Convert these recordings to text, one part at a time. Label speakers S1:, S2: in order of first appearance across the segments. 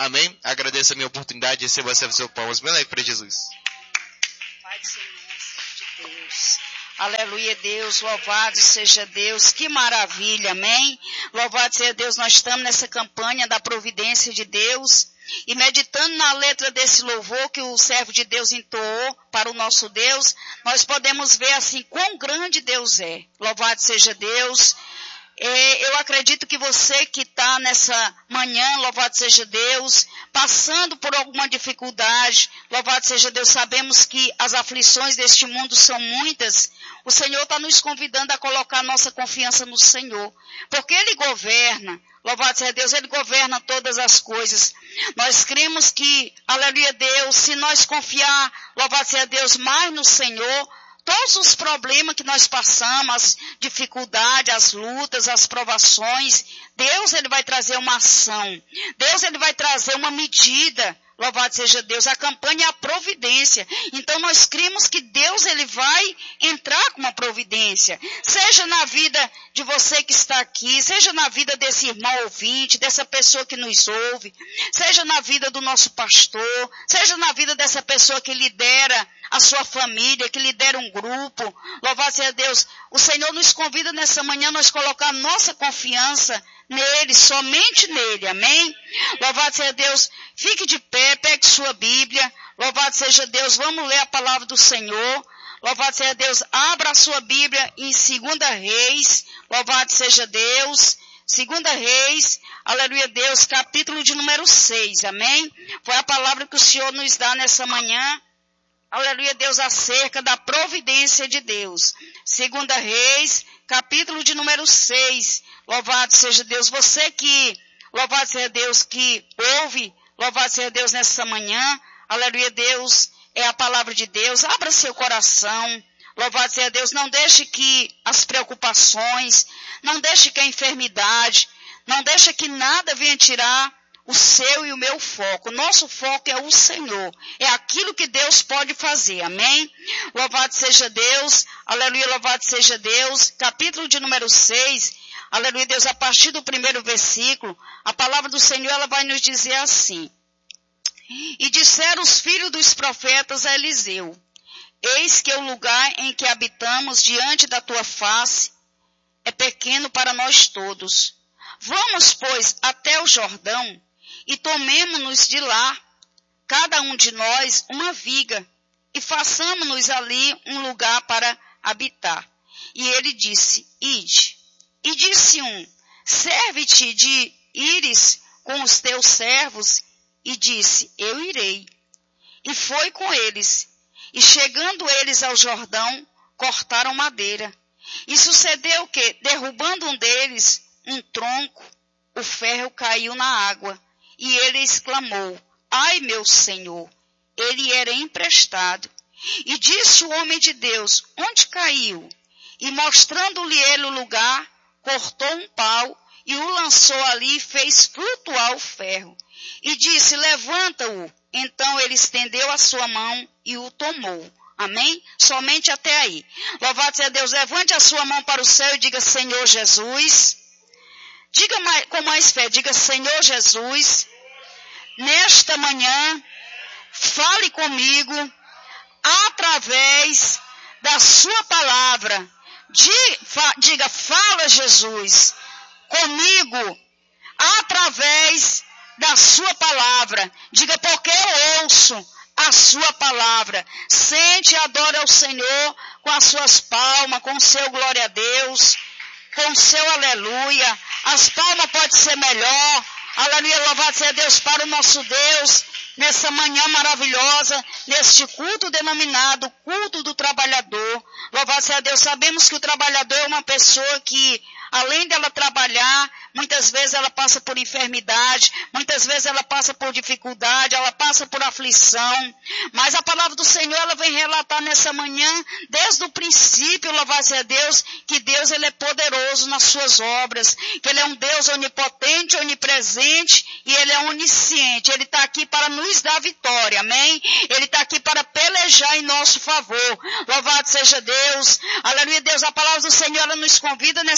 S1: Amém? Agradeço a minha oportunidade, receba essa seu palmas. Meu nome para Jesus.
S2: Pai do Senhor, Senhor de Deus. Aleluia, Deus, louvado seja Deus, que maravilha, amém? Louvado seja Deus, nós estamos nessa campanha da providência de Deus e meditando na letra desse louvor que o servo de Deus entoou para o nosso Deus, nós podemos ver assim quão grande Deus é. Louvado seja Deus. Eu acredito que você que está nessa manhã, louvado seja Deus, passando por alguma dificuldade, louvado seja Deus, sabemos que as aflições deste mundo são muitas, o Senhor está nos convidando a colocar nossa confiança no Senhor, porque Ele governa, louvado seja Deus, Ele governa todas as coisas. Nós cremos que, aleluia Deus, se nós confiar, louvado seja Deus, mais no Senhor, todos os problemas que nós passamos, as dificuldades, as lutas, as provações, Deus Ele vai trazer uma ação. Deus Ele vai trazer uma medida. Louvado seja Deus. A campanha é a providência. Então nós cremos que Deus Ele vai entrar com uma providência. Seja na vida de você que está aqui, seja na vida desse irmão ouvinte, dessa pessoa que nos ouve, seja na vida do nosso pastor, seja na vida dessa pessoa que lidera a sua família, que lidera um grupo. Louvado seja Deus. O Senhor nos convida nessa manhã a nós colocar nossa confiança nele, somente nele, amém? Louvado seja Deus. Fique de pé, pegue sua Bíblia. Louvado seja Deus. Vamos ler a palavra do Senhor. Louvado seja Deus. Abra a sua Bíblia em 2 Reis. Louvado seja Deus. 2 Reis, aleluia Deus, capítulo de número 6, amém? Foi a palavra que o Senhor nos dá nessa manhã. Aleluia Deus, acerca da providência de Deus. 2 Reis, capítulo de número 6. Louvado seja Deus. Você que, louvado seja Deus, que ouve, louvado seja Deus nessa manhã. Aleluia Deus, é a palavra de Deus. Abra seu coração. Louvado seja Deus. Não deixe que as preocupações, não deixe que a enfermidade, não deixe que nada venha tirar o seu e o meu foco. O nosso foco é o Senhor. É aquilo que Deus pode fazer. Amém? Louvado seja Deus. Aleluia, louvado seja Deus. Capítulo de número 6. Aleluia, Deus. A partir do primeiro versículo, a palavra do Senhor, ela vai nos dizer assim. E disseram os filhos dos profetas a Eliseu: eis que o lugar em que habitamos diante da tua face é pequeno para nós todos. Vamos, pois, até o Jordão e tomemo-nos de lá, cada um de nós, uma viga, e façamo-nos ali um lugar para habitar. E ele disse: ide. E disse um: serve-te de ires com os teus servos. E disse: eu irei. E foi com eles. E chegando eles ao Jordão, cortaram madeira. E sucedeu que, derrubando um deles um tronco, o ferro caiu na água. E ele exclamou: ai, meu Senhor! Ele era emprestado. E disse o homem de Deus: onde caiu? E mostrando-lhe ele o lugar, cortou um pau e o lançou ali e fez flutuar o ferro. E disse: levanta-o. Então ele estendeu a sua mão e o tomou. Amém? Somente até aí. Louvado seja Deus. Levante a sua mão para o céu e diga: Senhor Jesus. Diga com mais fé. Diga: Senhor Jesus, nesta manhã, fale comigo através da sua palavra. Diga: fala, Jesus, comigo através da sua palavra. Diga: porque eu ouço a sua palavra. Sente e adora ao Senhor com as suas palmas, com o seu glória a Deus, com o seu aleluia. As palmas podem ser melhor. Aleluia, louvado seja Deus para o nosso Deus, nessa manhã maravilhosa, neste culto denominado culto do trabalhador. Louvado seja Deus. Sabemos que o trabalhador é uma pessoa que, além dela trabalhar, muitas vezes ela passa por enfermidade, muitas vezes ela passa por dificuldade, ela passa por aflição. Mas a palavra do Senhor, ela vem relatar nessa manhã, desde o princípio, louvado seja Deus, que Deus ele é poderoso nas suas obras, que Ele é um Deus onipotente, onipresente e Ele é onisciente. Ele está aqui para nos dar vitória, amém? Ele está aqui para pelejar em nosso favor. Louvado seja Deus. Aleluia, Deus. A palavra do Senhor, ela nos convida nessa manhã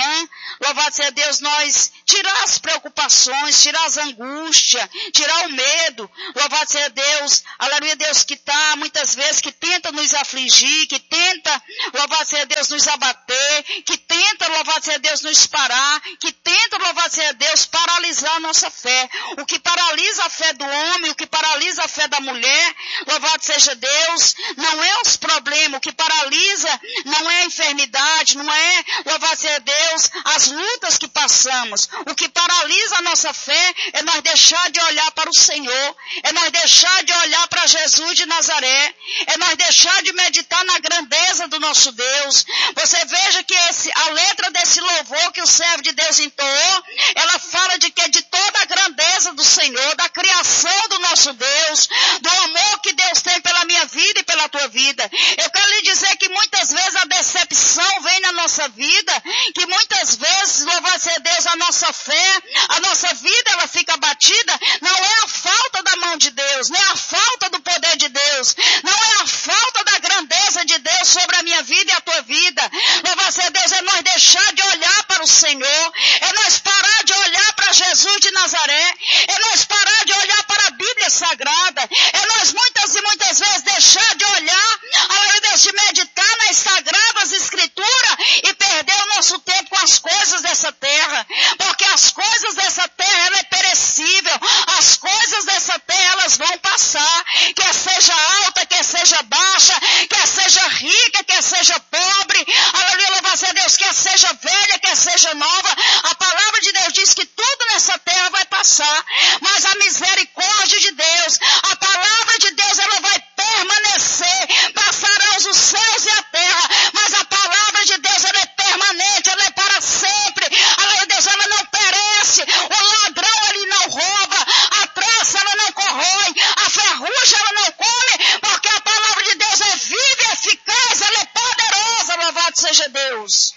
S2: manhã, louvado seja Deus, nós tirar as preocupações, tirar as angústias, tirar o medo, louvado seja Deus, aleluia Deus, que está muitas vezes, que tenta nos afligir, que tenta, louvado seja Deus, nos abater, que tenta, louvado seja Deus, nos parar, que tenta, louvado seja Deus, paralisar a nossa fé. O que paralisa a fé do homem, o que paralisa a fé da mulher, louvado seja Deus, não é os problemas, o que paralisa não é a enfermidade, não é, louvado seja Deus, as lutas que passamos. O que paralisa a nossa fé é nós deixar de olhar para o Senhor, é nós deixar de olhar para Jesus de Nazaré, é nós deixar de meditar na grandeza do nosso Deus. Você veja que a letra desse louvor que o servo de Deus entoou, ela fala de que de toda a grandeza do Senhor, da criação do nosso Deus, do amor que Deus tem pela minha vida e pela tua vida. Eu quero lhe dizer que muitas vezes a decepção vem na nossa vida, que muitas vezes, louvado seja Deus, a nossa fé, a nossa vida, ela fica abatida. Não é a falta da mão de Deus, não é a falta do poder de Deus, não é a falta da grandeza de Deus sobre a minha vida e a tua vida. Louvado seja Deus, é nós deixar de olhar para o Senhor, é nós parar de olhar para Jesus de Nazaré, é nós parar de olhar para a Bíblia Sagrada, é nós muitas e muitas vezes deixar de olhar, aleluia Deus, de meditar nas Sagradas Escrituras e perder o nosso tempo com as coisas dessa terra, porque as coisas dessa terra, ela é perecível, as coisas dessa terra, elas vão passar, quer seja alta, quer seja baixa, quer seja rica, quer seja pobre, aleluia, louvado seja Deus, quer seja velha, quer seja nova, a palavra de Deus diz que tudo nessa terra vai passar, mas a misericórdia de Deus, a palavra de Deus, ela vai permanecer, passarão os céus e a terra, mas a palavra de Deus, ela é permanente, ela é para sempre, aleluia Deus, ela não perece, o ladrão ele não rouba, a traça ela não corrói, a ferrugem ela não come, porque a palavra de Deus é viva e eficaz, ela é poderosa, louvado seja Deus.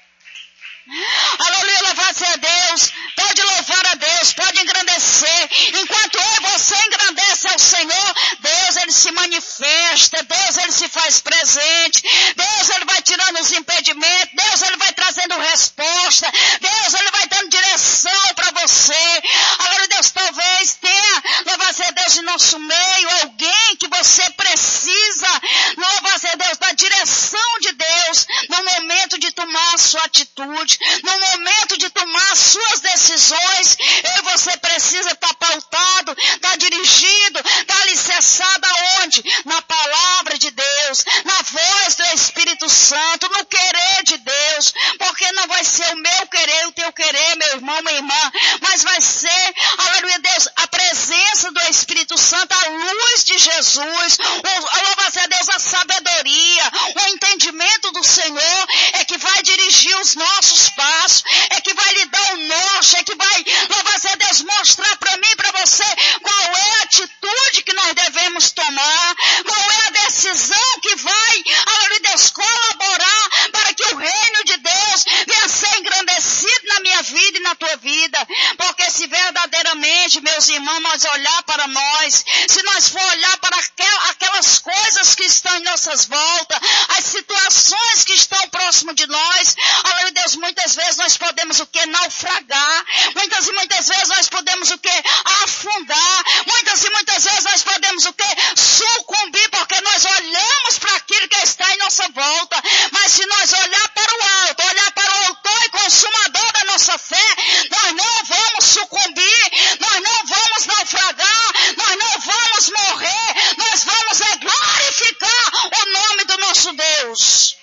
S2: Aleluia, louvado seja Deus. Pode louvar a Deus, pode engrandecer. Enquanto eu e você engrandece ao Senhor, Deus ele se manifesta, Deus ele se faz presente, Deus ele vai tirando os impedimentos, Deus ele vai trazendo resposta, Deus ele vai dando direção para você. Aleluia, Deus, talvez tenha, louvado seja Deus, em nosso meio alguém que você precisa, louvado seja Deus, da direção de Deus no momento de tomar a sua atitude, no momento de tomar as suas decisões. Eu e você precisa estar pautado, estar dirigido, estar alicerçado aonde? Na palavra de Deus, na voz do Espírito Santo, no querer de Deus, porque não vai ser o meu querer, o teu querer, meu irmão, minha irmã, mas vai ser, aleluia Deus, a presença do Espírito Santo, a luz de Jesus, louvado seja Deus, a sabedoria, o entendimento do Senhor é que vai dirigir os nossos passos, é que vai lhe dar o norte, é que vai, louvado seja Deus, mostrar para mim e para você qual é a atitude que nós devemos tomar, qual é a decisão que vai, aleluia Deus, colaborar para que o reino de Deus venha a ser engrandecido na minha vida e na tua vida, porque se verdadeiramente, meus irmãos, nós olhar para nós, se nós for olhar para aquelas coisas que estão em nossas voltas, as situações que estão próximo de nós, aleluia Deus, muitas vezes nós podemos o que? Naufragar, muitas e muitas vezes nós podemos o que? Afundar, muitas e muitas vezes nós podemos o que? Sucumbir, porque nós olhamos para aquilo que está em nossa volta, mas se nós olhar para o alto, olhar para o autor e consumador da nossa fé, nós não vamos sucumbir, nós não vamos naufragar, nós não vamos morrer, nós vamos glorificar o nome do nosso Deus.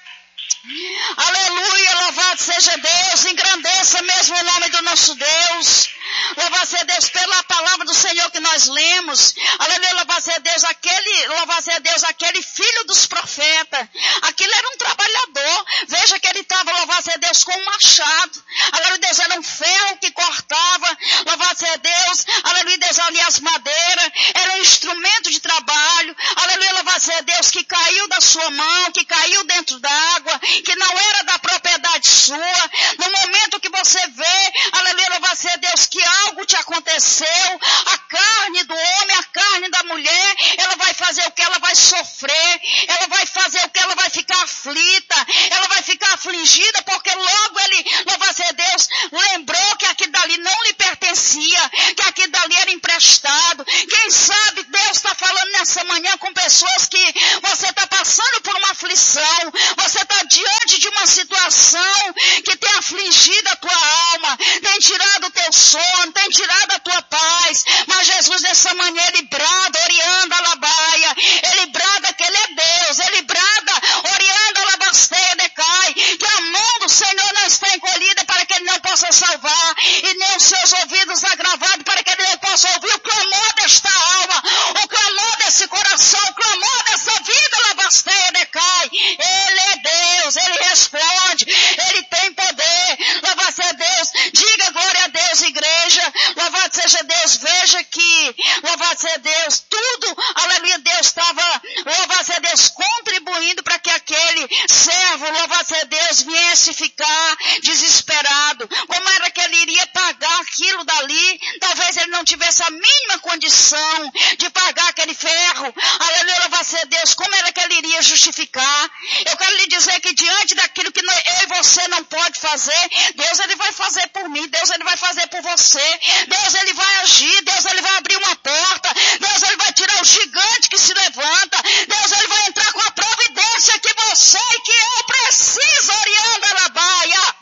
S2: Aleluia, louvado seja Deus, engrandeça mesmo o nome do nosso Deus. Louvado seja Deus pela palavra do Senhor que nós lemos. Aleluia, louvado seja Deus, aquele filho dos profetas. Aquele era um trabalhador. Veja que ele estava, louvado seja Deus, com um machado. Aleluia, Deus, era um ferro que cortava. Louvado seja Deus, aleluia, Deus, ali as madeiras. Era um instrumento de trabalho. Aleluia, louvado seja Deus, que caiu da sua mão, que caiu dentro d'água, que não era da propriedade sua. No momento que você vê, aleluia, louvado seja Deus, que algo te aconteceu, a carne do homem, a carne da mulher, ela vai fazer o que? Ela vai sofrer, ela vai fazer o que? Ela vai ficar aflita, ela vai ficar afligida, porque logo ele, louvado seja Deus, lembrou que aquilo dali não lhe pertencia, que aquilo dali era emprestado. Quem sabe Deus está falando nessa manhã com pessoas que você está passando por uma aflição, você está diante de uma situação que tem afligido a tua alma, tem tirado o teu sono, tem tirado a tua paz, mas Jesus nessa manhã ele brada, oriando a labaia, ele brada que ele é Deus, ele brada, oriando a labasteia decai, que a mão do Senhor não está encolhida para que ele não possa salvar, e nem os seus ouvidos agravados para que ele não possa ouvir o clamor desta alma, o clamor desse coração, o clamor dessa vida, labasteia decai. Ele é Deus, ele responde, ele tem poder. Louvado seja Deus, diga glória a Deus, igreja. Louvado seja Deus, veja que, louvado seja Deus, tudo, aleluia, Deus estava, louvado seja Deus, contribuindo para que aquele servo, louvado seja Deus, viesse ficar desesperado. Como era que ele iria pagar aquilo dali? Talvez ele não tivesse a mínima condição de pagar aquele ferro. Aleluia, louvado seja Deus, como era que ele iria justificar? Eu quero lhe dizer que diante daquilo que eu e você não pode fazer, Deus ele vai fazer por mim, Deus ele vai fazer por você, Deus ele vai agir, Deus ele vai abrir uma porta, Deus ele vai tirar o gigante que se levanta, Deus ele vai entrar com a providência que você e que eu preciso, oriando a labaia.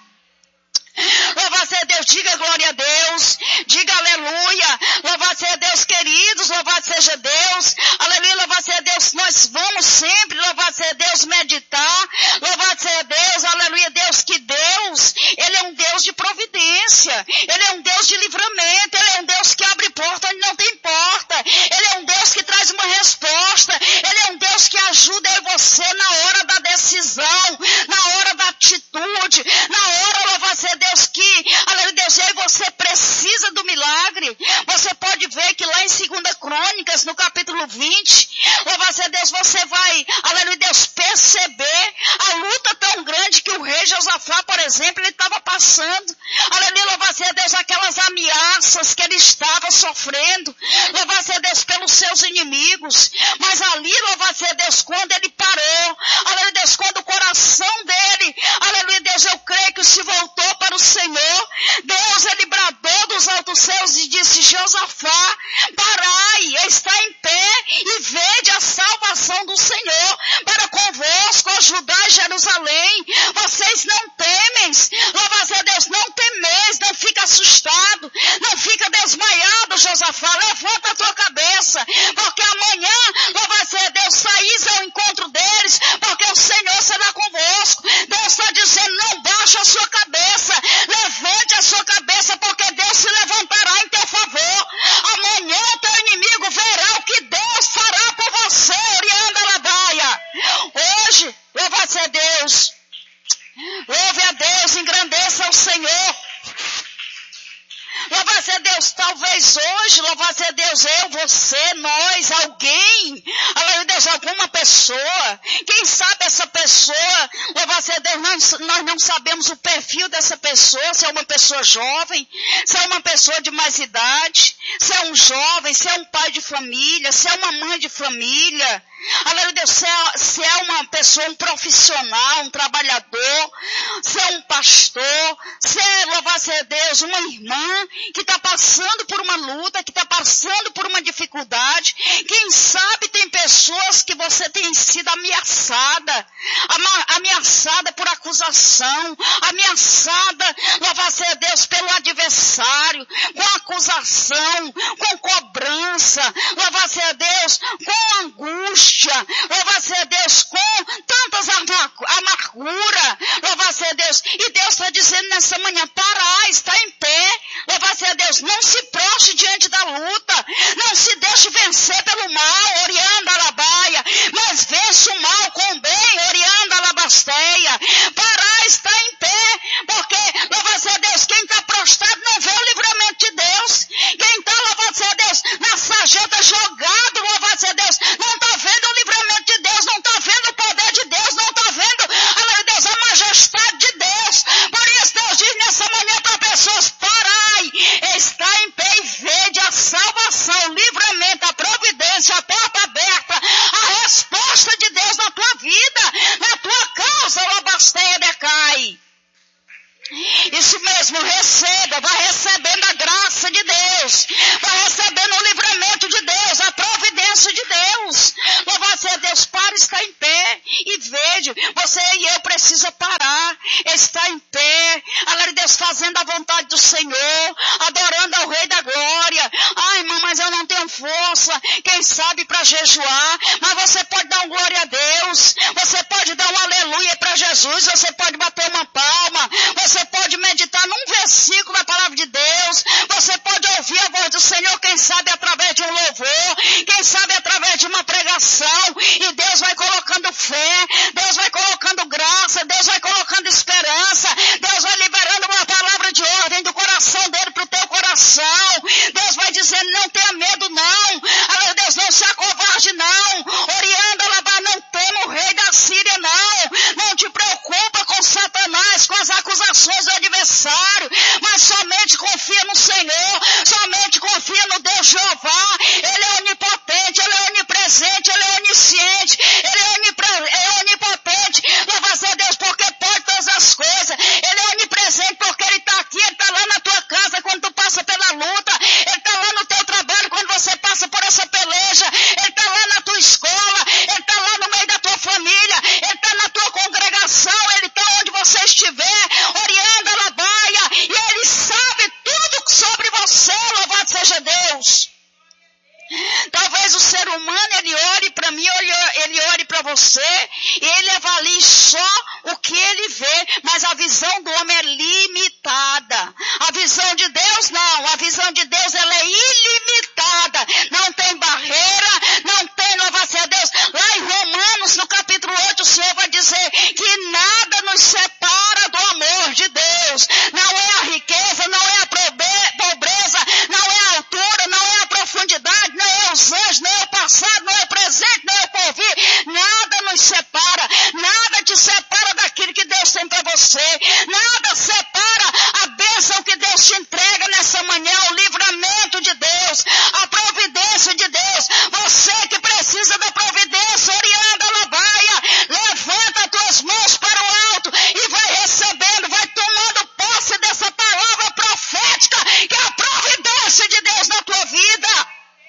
S2: Louvado seja Deus, diga glória a Deus, diga aleluia, louvado seja Deus, queridos, louvado seja Deus, aleluia, louvado seja Deus, nós vamos sempre, louvado seja Deus, meditar, louvado seja Deus, aleluia, Deus, que Deus, ele é um Deus de providência, ele é um Deus de livramento, ele é um Deus que abre porta onde não tem porta, ele é um Deus que traz uma resposta, ele é um Deus que ajuda eu e você na hora da decisão, na hora da atitude, na hora, louvado seja Deus, que, aleluia, Deus, eu e você precisa do milagre. Você pode ver que lá em 2 Crônicas, no capítulo 20, louvado seja Deus, você vai, aleluia, Deus, perceber a luta tão grande que o rei Josafá, por exemplo, ele estava passando. Aleluia, louvado seja Deus, aquelas ameaças que ele estava sofrendo, louvado seja Deus, pelos seus inimigos. Mas ali, louvado seja Deus, quando ele parou, aleluia, Deus, quando o coração dele, aleluia, Deus, eu creio que se voltou para o Senhor, Deus, ele bradou dos altos céus e disse: Josafá, parai, está em pé e vede a salvação do Senhor para convosco, ó Judá e Jerusalém. Vocês não temem, louvado seja Deus, não temeis, não fica assustado, não fica desmaiado, Josafá, levanta a tua cabeça, porque amanhã, louvado seja Deus, saís ao encontro deles, porque o Senhor será convosco. Deus está dizendo: não baixe a sua cabeça, levante a sua cabeça, porque Deus se levantará em teu favor. Amanhã o teu inimigo verá o que Deus fará por você, oriando a labaia. Hoje, louvado seja Deus, louve a Deus, engrandeça o Senhor. Louvado seja Deus, talvez hoje, louvado seja Deus, eu, você, nós, alguém, aleluia Deus, alguma pessoa, quem sabe essa pessoa, louvado seja Deus, nós não sabemos o perfil dessa pessoa, se é uma pessoa jovem, se é uma pessoa de mais idade, se é um jovem, se é um pai de família, se é uma mãe de família, aleluia Deus, se é uma pessoa, um profissional, um trabalhador, se é um pastor, se é, louvado seja Deus, uma irmã que está passando por uma luta, que está passando por uma dificuldade. Quem sabe tem pessoas que você tem sido ameaçada por acusação, ameaçada, louvado seja Deus, pelo adversário, com acusação, com cobrança, louvado seja Deus, com angústia, louvado seja Deus, com tantas amargura, louvado seja Deus, e Deus está dizendo nessa manhã: parai, está em pé, louvado seja Deus, não se prostre diante da luta, não se deixe vencer pelo mal, oriando a labaia, mas vence o mal com o bem, oriando a labasteia. Parai, está em pé, porque, louvado seja Deus, quem está prostrado não vê o livramento de Deus, quem está, louvado seja Deus, na sarjeta jogado, louvado seja Deus, não está vendo o livramento de Deus, não está vendo o poder de Deus, não está vendo, aleluia Deus, a majestade de Deus. Por isso Deus diz nessa manhã para pessoas: parai, está em pé e vede a salvação, o livramento, a providência, a porta vai recebendo o livramento de Deus, a providência de Deus. Louvado seja Deus, para estar em pé e veja, você e eu precisa parar, estar em pé, glória a Deus, fazendo a vontade do Senhor, adorando ao Rei da Glória. Ai, irmão, mas eu não tenho força, quem sabe para jejuar, mas você pode dar um glória a Deus, você pode dar um aleluia para Jesus, você pode bater uma palma, você pode meditar num versículo da palavra de Deus, você pode ouvir a voz do Senhor, quem sabe através de um louvor, quem sabe através de uma pregação, e Deus vai colocando fé, Deus vai colocando graça, Deus vai colocando esperança, Deus vai liberando uma palavra de ordem do coração dele para o teu coração. Deus vai dizendo, não tenha medo não, Deus, não se acovarde não, orienta lá, não tema o rei da Síria não te preocupa com Satanás, com as acusações do adversário, mas somente confia no Senhor, somente confia no Deus Jeová. Ele é onipotente, ele é onipresente, ele é onisciente, ele é onipotente, louva a Deus porque pode todas as coisas, ele é onipresente porque ele está aqui, ele está lá na tua casa quando tu passa pela luta, ele está lá no teu trabalho quando você passa por essa peleja, ele está lá na tua escola, ele está lá no meio da tua família, ele está na tua congregação, ele está onde você estiver, orienta a labaia, e ele sabe tudo sobre você, louvado seja Deus. Talvez o ser humano, ele ore para mim, ele ore para você, e ele avalie só o que ele vê, mas a visão do homem é limitada. A visão de Deus não, a visão de Deus ela é ilimitada, não tem barreira, não tem, louvado seja Deus. Lá em Romanos, no capítulo 8, o Senhor vai dizer que nada nos separa do amor de Deus. Não é a riqueza, não é a pobreza, não é a altura, não é a profundidade, não é os anjos, não é o passado, não é o presente, não é o porvir. Nada nos separa, nada te separa daquilo que Deus tem para você, nada separa a bênção que Deus te entrega nessa manhã, o livramento de Deus, a providência de Deus. Você que precisa da providência, orienta a labaia, levanta as tuas mãos para o alto e vai recebendo, vai tomando posse dessa palavra profética, que é a providência de Deus na tua vida.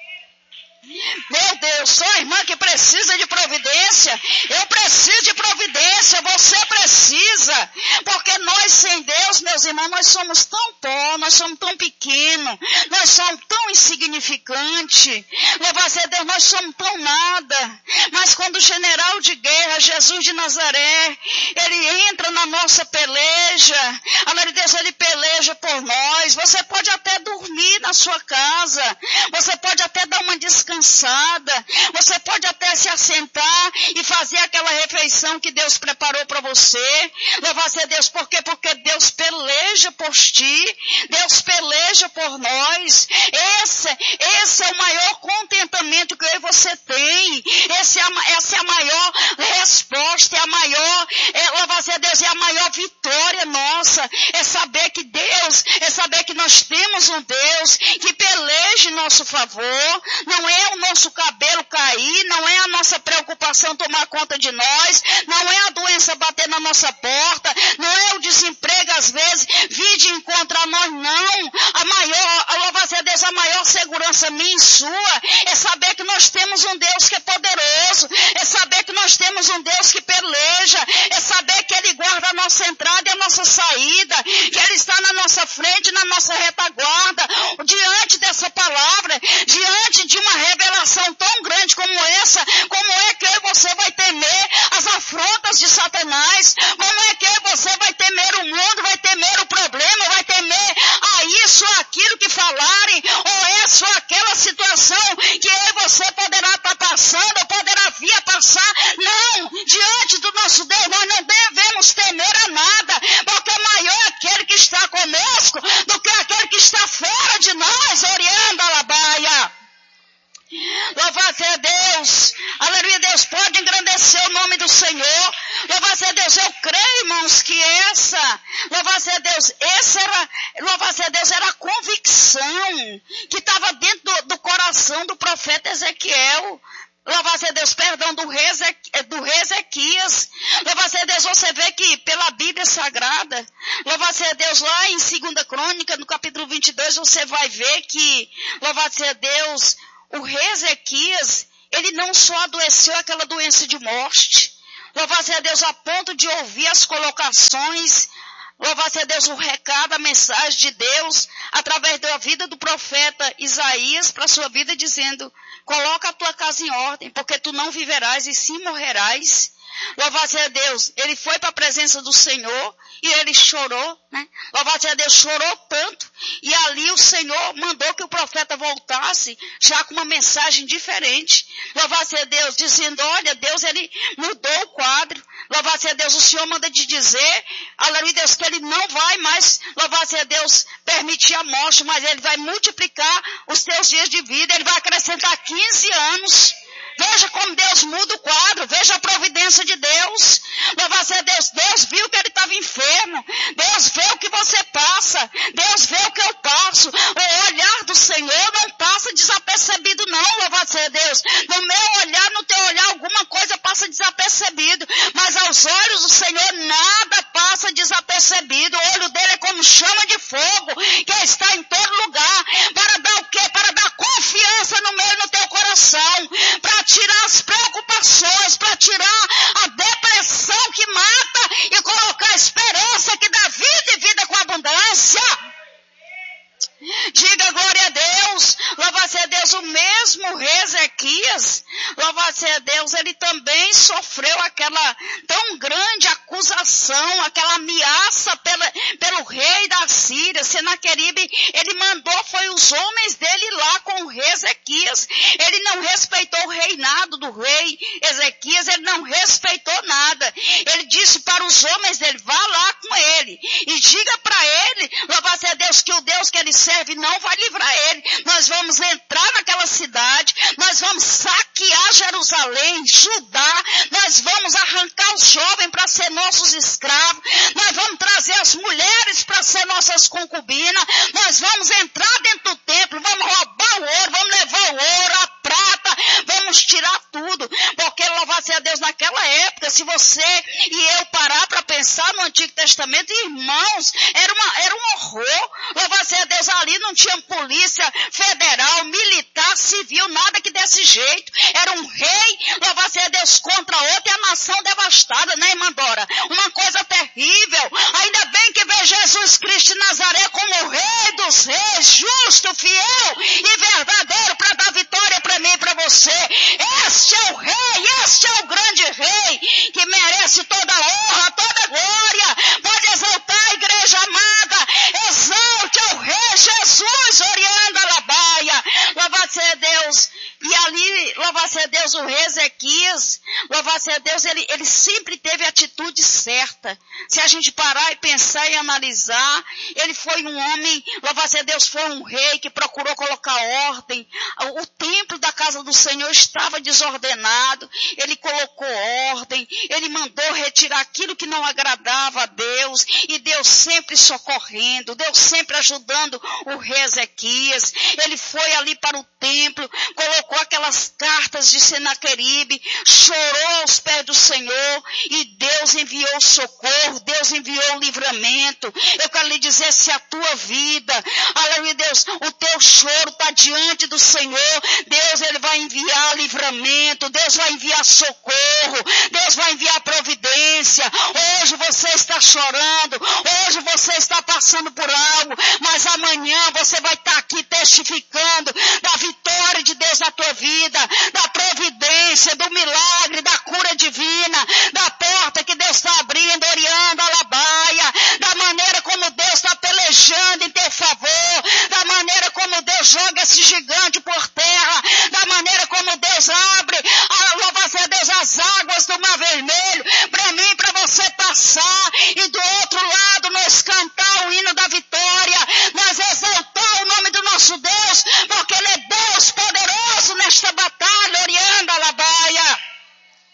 S2: Meu Deus, só a irmã que precisa de providência, eu preciso de providência, você precisa, porque nós sem Deus, meus irmãos, nós somos tão pó, nós somos tão pequenos, nós somos tão insignificantes, louvado a Deus, nós somos tão nada, mas quando o general de guerra, Jesus de Nazaré, ele entra na nossa peleja, a Deus, ele peleja por nós. Você pode até dormir na sua casa, você pode até dar uma descansada, você pode até se assentar e fazer aquela refeição que Deus preparou para você. Louvado a Deus, por quê? Porque Deus peleja por ti, Deus peleja por nós. Esse é o maior contentamento que eu e você tem. Essa é a maior resposta, é a maior, louvado a Deus, é a maior vitória nossa. É saber que Deus, é saber que nós temos um Deus que peleja em nosso favor. Não é o nosso cabelo cair, não é a nossa preocupação tomar conta de nós, não é a doença bater na nossa porta, não é o desemprego às vezes vir de encontro a nós, não. A maior, louvado a Deus, a maior segurança minha e sua é saber que nós temos um Deus que é poderoso, é saber que nós temos um Deus que peleja, é saber que Ele guarda a nossa entrada e a nossa saída, que Ele está na nossa frente, na nossa retaguarda. Diante dessa palavra, diante de uma revelação tão grande como essa, como é que eu e você vai temer as afrontas de Satanás? Como é que eu e você vai temer o mundo, vai temer o problema, vai temer isso ou aquilo que falarem, ou essa ou aquela situação que eu e você poderá estar passando, ou poderá vir a passar? Não, diante do nosso Deus nós não devemos temer a nada, porque maior é aquele que está conosco do que aquele que está fora de nós, orienta a labaia. Louvado seja Deus, aleluia. Deus pode engrandecer o nome do Senhor. Louvado seja Deus, eu creio, irmãos, que louvado seja Deus, louvado seja Deus, era a convicção que estava dentro do coração do profeta Ezequiel. louvado a Deus, perdão, do rei Ezequias. Louvado a Deus, você vê que pela Bíblia Sagrada, louvado a Deus, lá em 2 Crônica, no capítulo 22, você vai ver que, louvado a Deus, o rei Ezequias, ele não só adoeceu aquela doença de morte, louvado a Deus, a ponto de ouvir as colocações, louvado a Deus, o recado, a mensagem de Deus, através da vida do profeta Isaías para a sua vida, dizendo: coloca a tua casa em ordem, porque tu não viverás e sim morrerás. Louvado a Deus, ele foi para a presença do Senhor e ele chorou, né? Louvado a Deus, chorou tanto, e ali o Senhor mandou que o profeta voltasse já com uma mensagem diferente. Louvado a Deus, dizendo: olha, Deus, ele mudou o quadro. Louvado a Deus, o Senhor manda te dizer, aleluia, Deus, que ele não vai mais, louvado a Deus, permitir a morte, mas ele vai multiplicar os teus dias de vida, ele vai acrescentar 15 anos. Veja como Deus muda o quadro, veja a providência de Deus. Louvado a Deus, Deus viu que ele estava enfermo, Deus vê o que você passa, Deus vê o que eu passo. O olhar do Senhor não passa desapercebido não, louvado a Deus. No meu olhar, no teu olhar, alguma coisa passa desapercebido, mas aos olhos do Senhor nada passa desapercebido. O olho dele é como chama de fogo, que está em todo lugar, para dar o quê? Para dar confiança no meu e no teu coração, para tirar as preocupações, para tirar a depressão que mata e colocar a esperança que dá vida e vida com abundância. Diga glória a Deus. Louvado a Deus, o mesmo rei Ezequias, louvado a Deus, ele também sofreu aquela tão grande acusação, aquela ameaça pelo rei da Síria, Senaqueribe. Ele mandou, foi os homens dele lá com o rei Ezequias. Ele não respeitou o reinado do rei Ezequias, ele não respeitou nada. Ele disse para os homens dele: vá lá com ele e diga para ele, louvado a Deus, que o Deus que ele serve não vai livrar ele. Nós vamos entrar naquela cidade, nós vamos saquear Jerusalém, Judá, nós vamos arrancar os jovens para ser nossos escravos, nós vamos trazer as mulheres para ser nossas concubinas, nós vamos entrar dentro do templo, vamos roubar o ouro, vamos levar o ouro, a prata, vamos tirar tudo, porque louvado seja Deus, naquela época, se você e eu parar para pensar no Antigo Testamento, irmãos, era um horror. Louvado seja Deus, ali não tinha polícia federal, militar, civil, nada que desse jeito. Era um rei, louvado seja Deus, contra outro, e a nação devastada, né, irmã Dora? Uma coisa terrível. Ainda bem que vê Jesus Cristo de Nazaré como o rei dos reis, justo, fiel e verdadeiro, para dar vitória para mim e para você. Este é o rei, este é o grande rei, que merece toda a honra, toda a glória. Pode exaltar a igreja amada, exalte ao rei Jesus, oriando a labaia. Louvado seja Deus. E ali, louvado seja Deus, o rei Ezequias, louvado seja Deus, ele sempre teve a atitude certa. Se a gente parar e pensar e analisar, ele foi um homem, louvado seja Deus, foi um rei que procurou colocar ordem. O templo da casa do Senhor estava desordenado, ele colocou ordem, ele mandou retirar aquilo que não agradava a Deus, e Deus sempre socorrendo, Deus sempre ajudando o rei Ezequias. Ele foi ali para o templo, colocou aquelas cartas de Senaqueribe, chorou aos pés do Senhor, e Deus enviou socorro, Deus enviou livramento. Eu quero lhe dizer, se a tua vida, aleluia Deus, o teu choro está diante do Senhor, Deus ele vai enviar livramento, Deus vai enviar socorro, Deus vai enviar providência. Hoje você está chorando, hoje você está passando por algo, mas amanhã você vai estar aqui testificando da vitória de Deus na tua vida, da providência, do milagre, da cura divina, da porta que Deus está abrindo, oriando a labaia, da maneira como Deus está pelejando em teu favor, da maneira como Deus joga esse gigante por terra, da maneira como Deus abre, louvado a Deus, as águas do Mar Vermelho, para mim e para você passar, e do outro lado nós cantar o hino da vitória, nós exaltar o nome do nosso Deus, porque Ele é Deus poderoso nesta batalha, oriando a labaia.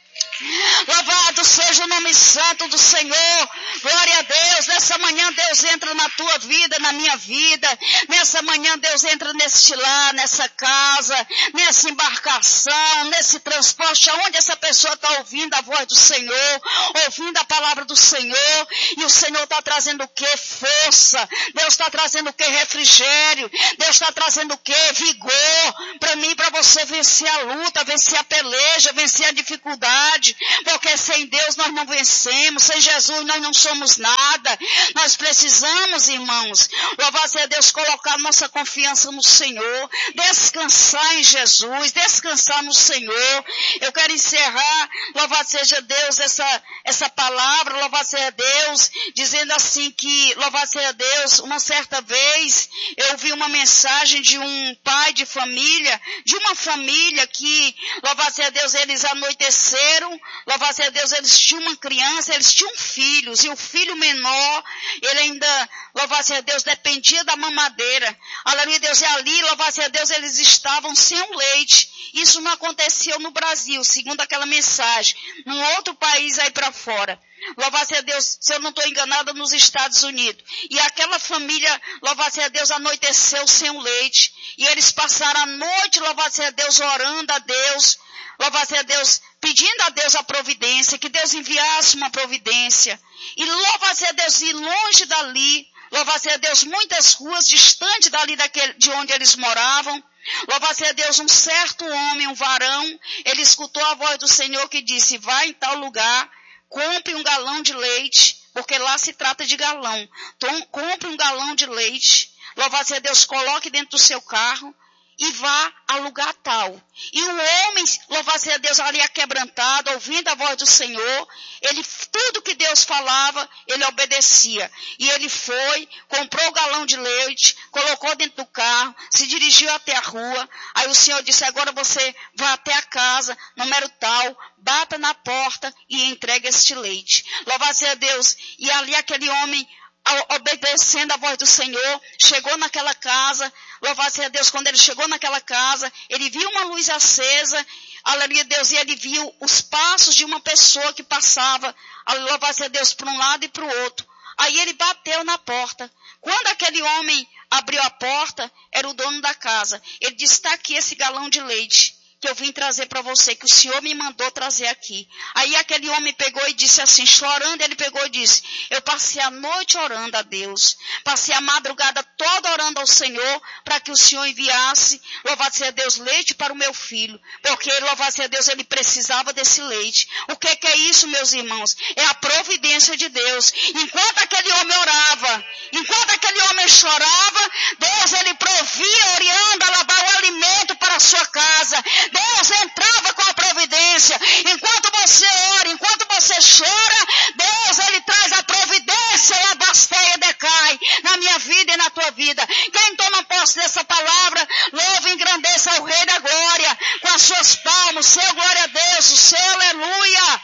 S2: Louvado seja o nome santo do Senhor. Glória a Deus. Nessa manhã Deus entra na tua vida, na minha vida. Nessa manhã Deus entra neste lar, nessa casa, nessa embarcação, nesse transporte, aonde essa pessoa está ouvindo a voz do Senhor, ouvindo a palavra do Senhor. E o Senhor está trazendo o quê? Força. Deus está trazendo o quê? Refrigério. Deus está trazendo o quê? Vigor. Para mim, para você vencer a luta, vencer a peleja, vencer a dificuldade. Porque sem Deus nós não vencemos. Sem Jesus nós não somos nada. Nós precisamos, irmãos, louvado seja Deus, colocar nossa confiança no Senhor. Descansar em Jesus. Descansar no Senhor. Eu quero encerrar, louvado seja Deus, essa palavra, louvado seja Deus, dizendo assim que, louvado seja Deus, uma certa vez eu vi uma mensagem de um pai de família, de uma família que, louvado seja Deus, eles anoiteceram, louvado seja Deus, eles tinham uma criança, eles tinham filhos, e o filho menor, ele ainda, louvado seja Deus, dependia da mamadeira. Aleluia, Deus, e ali, louvado seja Deus, eles estavam sem o leite. Isso não aconteceu no Brasil, segundo aquela mensagem, num outro país aí para fora. Louvado seja Deus, se eu não estou enganada, nos Estados Unidos. E aquela família, louvado seja Deus, anoiteceu sem o leite. E eles passaram a noite, louvado seja Deus, orando a Deus. Louvado seja Deus, pedindo a Deus a providência, que Deus enviasse uma providência. E louvado seja Deus, e longe dali, louvado seja Deus, muitas ruas distantes dali de onde eles moravam. Louvado seja Deus, um certo homem, um varão, ele escutou a voz do Senhor que disse, vai em tal lugar, compre um galão de leite, porque lá se trata de galão. Então, compre um galão de leite, louvado seja Deus, coloque dentro do seu carro e vá ao lugar tal. E o homem, louvado seja Deus, ali aquebrantado, ouvindo a voz do Senhor, ele, tudo que Deus falava, ele obedecia. E ele foi, comprou o galão de leite, colocou dentro do carro, se dirigiu até a rua. Aí o Senhor disse, agora você vai até a casa, número tal, bata na porta e entregue este leite. Louvado seja Deus. E ali aquele homem, obedecendo a voz do Senhor, chegou naquela casa. Louvado seja Deus, quando ele chegou naquela casa, ele viu uma luz acesa, aleluia Deus, e ele viu os passos de uma pessoa que passava, louvado seja Deus, para um lado e para o outro. Aí ele bateu na porta. Quando aquele homem abriu a porta, era o dono da casa. Ele disse, está aqui esse galão de leite que eu vim trazer para você, que o Senhor me mandou trazer aqui. Aí aquele homem pegou e disse assim, chorando, ele pegou e disse, eu passei a noite orando a Deus, passei a madrugada toda orando ao Senhor, para que o Senhor enviasse, louvado seja Deus, leite para o meu filho, porque, louvado seja Deus, ele precisava desse leite. O que é isso, meus irmãos? É a providência de Deus. Enquanto aquele homem orava, enquanto aquele homem chorava, Deus, ele provia, oriando a lavar o alimento para a sua casa. Deus entrava com a providência. Enquanto você ora, enquanto você chora, Deus, ele traz a providência e a basteia decai na minha vida e na tua vida. Quem toma posse dessa palavra, louva e engrandeça o Rei da Glória com as suas palmas, o seu glória a Deus, o seu aleluia.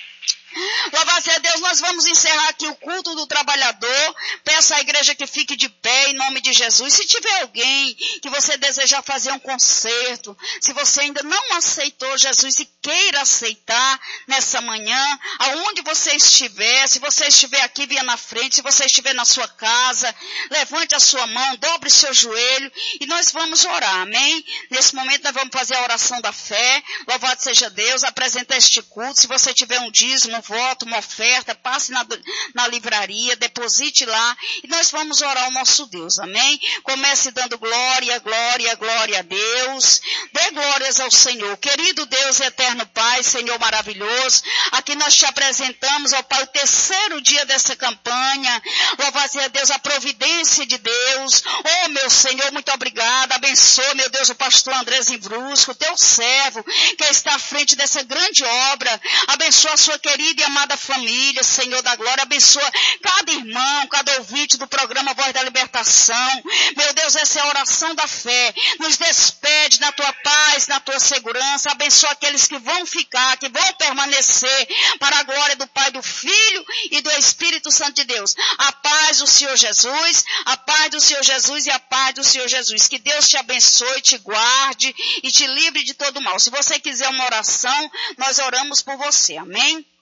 S2: Louvado seja Deus, nós vamos encerrar aqui o culto do trabalhador. Peço à igreja que fique de pé em nome de Jesus. Se tiver alguém que você desejar fazer um concerto, se você ainda não aceitou Jesus e queira aceitar nessa manhã, aonde você estiver, se você estiver aqui, venha na frente, se você estiver na sua casa, levante a sua mão, dobre o seu joelho e nós vamos orar, amém? Nesse momento nós vamos fazer a oração da fé. Louvado seja Deus, apresentar este culto. Se você tiver um dízimo, um voto, uma oferta, passe na livraria, deposite lá e nós vamos orar ao nosso Deus, amém? Comece dando glória, glória, glória a Deus. Dê glórias ao Senhor. Querido Deus, eterno Pai, Senhor maravilhoso, aqui nós te apresentamos, ó Pai, o terceiro dia dessa campanha. Louvado seja Deus, a providência de Deus. Oh, meu Senhor, muito obrigado. Abençoa, meu Deus, o pastor André Zimbrusco, teu servo, que está à frente dessa grande obra. Abençoa a sua querida e amada família, Senhor da glória. Abençoa cada irmão, cada ouvinte ouvinte do programa Voz da Libertação. Meu Deus, essa é a oração da fé. Nos despede na tua paz, na tua segurança. Abençoa aqueles que vão ficar, que vão permanecer para a glória do Pai, do Filho e do Espírito Santo de Deus. A paz do Senhor Jesus, a paz do Senhor Jesus e a paz do Senhor Jesus. Que Deus te abençoe, te guarde e te livre de todo mal. Se você quiser uma oração, nós oramos por você. Amém?